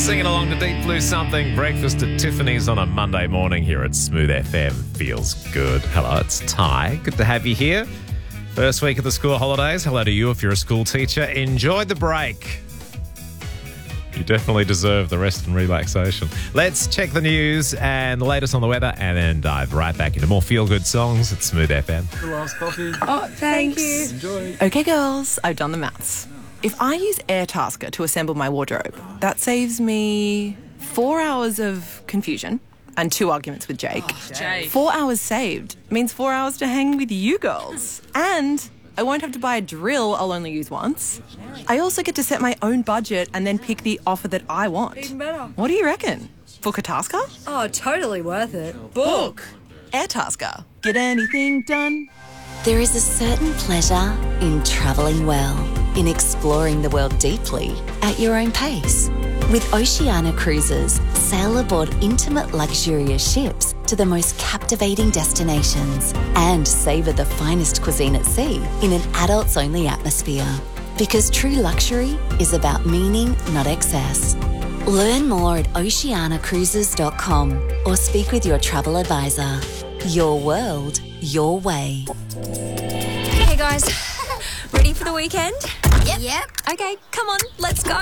Singing along to Deep Blue Something. Breakfast at Tiffany's on a Monday morning here at Smooth FM. Feels good. Hello, it's Ty. Good to have you here. First week of the school holidays. Hello to you if you're a school teacher. Enjoy the break. You definitely deserve the rest and relaxation. Let's check the news and the latest on the weather and then dive right back into more feel-good songs at Smooth FM. The last coffee. Oh, thank you. Enjoy. Okay, girls, I've done the maths. If I use Airtasker to assemble my wardrobe, that saves me 4 hours of confusion and 2 arguments with Jake. Jake. 4 hours saved means 4 hours to hang with you girls. And I won't have to buy a drill I'll only use once. I also get to set my own budget and then pick the offer that I want. Even better. What do you reckon? Book a Tasker? Oh, totally worth it. Book. Airtasker. Get anything done? There is a certain pleasure in travelling well, in exploring the world deeply at your own pace. With Oceania Cruises, sail aboard intimate luxurious ships to the most captivating destinations and savour the finest cuisine at sea in an adults-only atmosphere. Because true luxury is about meaning, not excess. Learn more at oceanacruises.com or speak with your travel advisor. Your world, your way. Hey guys, ready for the weekend? Yep. Okay, come on, let's go.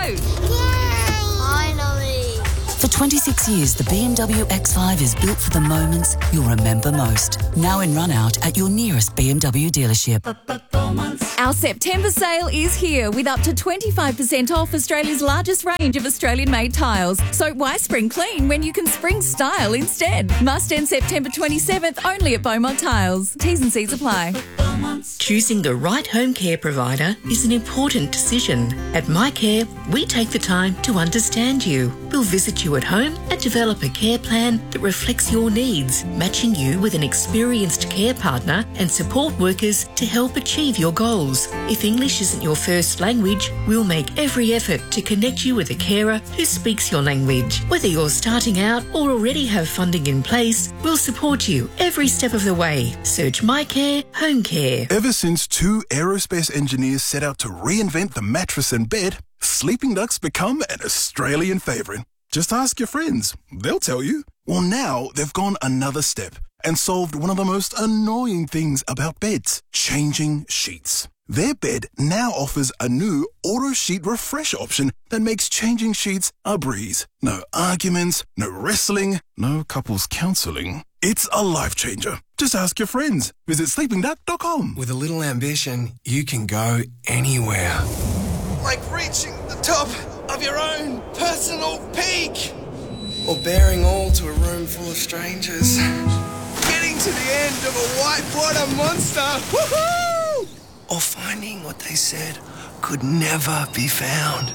Finally. For 26 years, the BMW X5 is built for the moments you'll remember most. Now in run-out at your nearest BMW dealership. Our September sale is here with up to 25% off Australia's largest range of Australian-made tiles. So why spring clean when you can spring style instead? Must end September 27th only at Beaumont Tiles. T's and C's apply. Choosing the right home care provider is an important decision. At MyCare, we take the time to understand you. We'll visit you at home and develop a care plan that reflects your needs, matching you with an experienced care partner and support workers to help achieve your goals. If English isn't your first language, we'll make every effort to connect you with a carer who speaks your language. Whether you're starting out or already have funding in place, we'll support you every step of the way. Search MyCare Home Care. Ever since 2 aerospace engineers set out to reinvent the mattress and bed, Sleeping Duck's become an Australian favourite. Just ask your friends. They'll tell you. Well, now they've gone another step and solved one of the most annoying things about beds, changing sheets. Their bed now offers a new auto sheet refresh option that makes changing sheets a breeze. No arguments, no wrestling, no couples counselling. It's a life changer. Just ask your friends. Visit sleepingduck.com. With a little ambition, you can go anywhere. Like reaching the top of your own personal peak. Or bearing all to a room full of strangers. Getting to the end of a whitewater monster. Woohoo! Or finding what they said could never be found.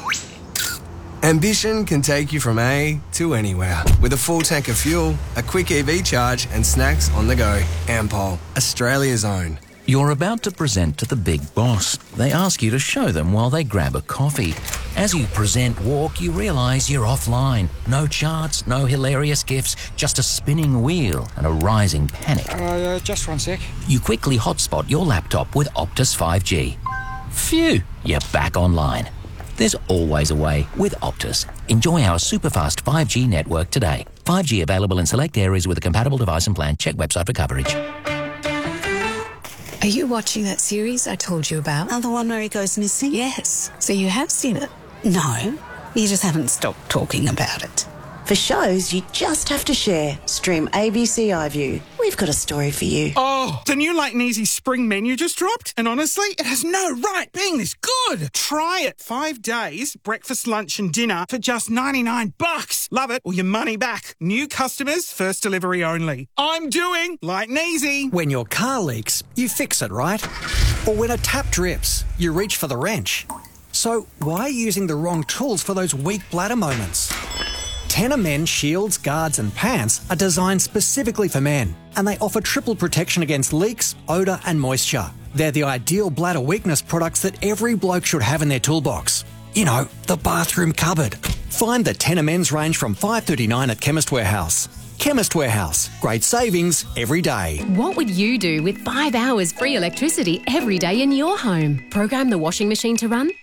Ambition can take you from A to anywhere. With a full tank of fuel, a quick EV charge and snacks on the go. Ampol, Australia's own. You're about to present to the big boss. They ask you to show them while they grab a coffee. As you present walk, you realise you're offline. No charts, no hilarious gifs, just a spinning wheel and a rising panic. Just 1 sec. You quickly hotspot your laptop with Optus 5G. Phew, you're back online. There's always a way with Optus. Enjoy our superfast 5G network today. 5G available in select areas with a compatible device and plan. Check website for coverage. Are you watching that series I told you about? Oh, the one where he goes missing? Yes. So you have seen it? No, you just haven't stopped talking about it. For shows you just have to share, stream ABC iView. We've got a story for you. Oh, the new Light and Easy spring menu just dropped, and honestly, it has no right being this good. Try it. 5 days, breakfast, lunch and dinner for just $99. Love it or your money back. New customers, first delivery only. I'm doing Light and Easy. When your car leaks, you fix it, right? Or when a tap drips, you reach for the wrench. So why using the wrong tools for those weak bladder moments? Tenor Men shields, guards and pants are designed specifically for men, and they offer triple protection against leaks, odour and moisture. They're the ideal bladder weakness products that every bloke should have in their toolbox. You know, the bathroom cupboard. Find the Tenor Men's range from $5.39 at Chemist Warehouse. Chemist Warehouse. Great savings every day. What would you do with 5 hours free electricity every day in your home? Program the washing machine to run?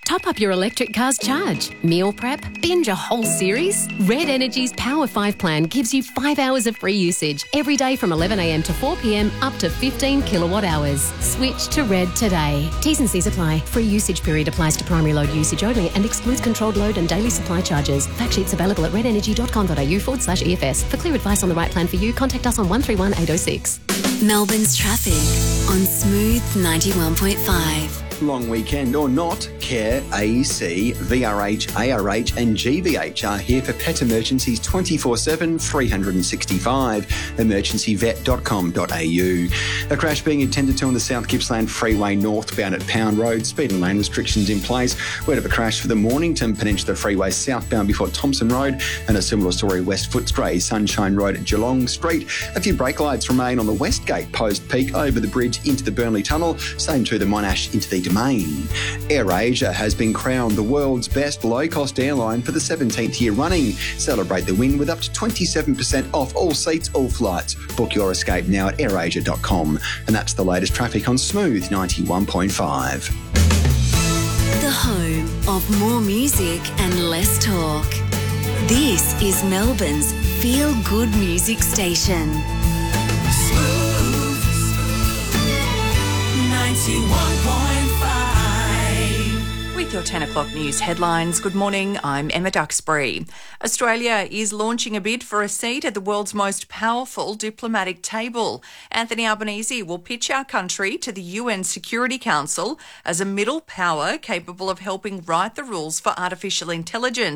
Top up your electric car's charge. Meal prep? Binge a whole series? Red Energy's Power 5 plan gives you 5 hours of free usage every day from 11am to 4pm up to 15 kilowatt hours. Switch to Red today. T's and C's apply. Free usage period applies to primary load usage only and excludes controlled load and daily supply charges. Fact sheets available at redenergy.com.au/EFS. For clear advice on the right plan for you, contact us on 131 806. Melbourne's traffic on Smooth 91.5. Long weekend or not, CARE, AEC, VRH, ARH and GVH are here for pet emergencies 24/7, 365. emergencyvet.com.au. A crash being attended to on the South Gippsland Freeway northbound at Pound Road. Speed and lane restrictions in place. Word of a crash for the Mornington Peninsula Freeway southbound before Thompson Road, and a similar story West Footscray, Sunshine Road at Geelong Street. A few brake lights remain on the West Gate post peak over the bridge into the Burnley Tunnel. Same to the Monash into the Domain. AirAsia has been crowned the world's best low-cost airline for the 17th year running. Celebrate the win with up to 27% off all seats, all flights. Book your escape now at airasia.com. And that's the latest traffic on Smooth 91.5. The home of more music and less talk. This is Melbourne's feel-good music station. Smooth 91.5. With your 10 o'clock news headlines, good morning, I'm Emma Duxbury. Australia is launching a bid for a seat at the world's most powerful diplomatic table. Anthony Albanese will pitch our country to the UN Security Council as a middle power capable of helping write the rules for artificial intelligence.